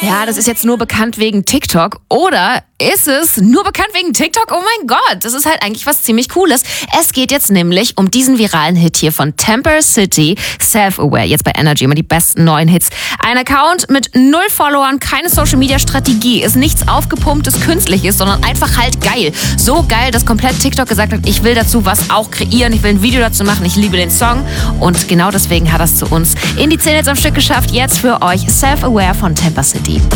Ja, das ist jetzt nur bekannt wegen TikTok. Oder ist es nur bekannt wegen TikTok? Oh mein Gott, das ist halt eigentlich was ziemlich Cooles. Es geht jetzt nämlich um diesen viralen Hit hier von Temper City, Self-Aware. Jetzt bei Energy immer die besten neuen Hits. Ein Account mit 0 Followern, keine Social-Media-Strategie, ist nichts Aufgepumptes, Künstliches, sondern einfach halt geil. So geil, dass komplett TikTok gesagt hat, ich will dazu was auch kreieren, ich will ein Video dazu machen, ich liebe den Song. Und genau deswegen hat er es zu uns in die 10 Hits am Stück geschafft. Jetzt für euch Self-Aware von Temper City.